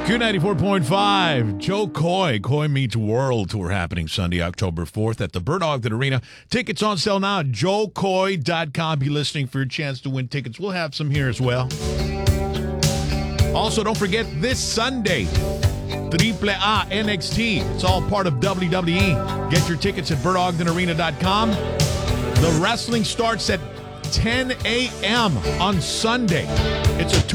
Q94.5, Joe Coy, Coy Meets World Tour happening Sunday, October 4th at the Bird Ogden Arena. Tickets on sale now at joecoy.com. Be listening for your chance to win tickets. We'll have some here as well. Also, don't forget this Sunday, AAA NXT. It's all part of WWE. Get your tickets at birdogdenarena.com. The wrestling starts at 10 a.m. on Sunday. It's a